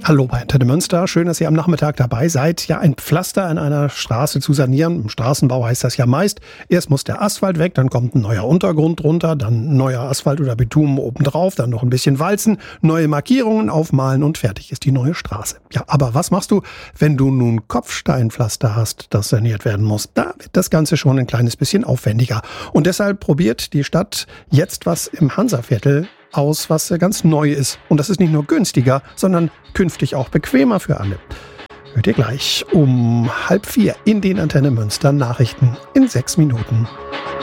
Hallo bei Antenne Münster, schön, dass ihr am Nachmittag dabei seid. Ja, ein Pflaster an einer Straße zu sanieren, im Straßenbau heißt das ja meist, erst muss der Asphalt weg, dann kommt ein neuer Untergrund drunter, dann neuer Asphalt oder Bitumen obendrauf, dann noch ein bisschen walzen, neue Markierungen aufmalen und fertig ist die neue Straße. Ja, aber was machst du, wenn du nun Kopfsteinpflaster hast, das saniert werden muss? Da wird das Ganze schon ein kleines bisschen aufwendiger. Und deshalb probiert die Stadt jetzt was im Hansaviertel aus, was ganz neu ist. Und das ist nicht nur günstiger, sondern künftig auch bequemer für alle. Hört ihr gleich um 3:30 in den Antenne Münster Nachrichten in 6 Minuten.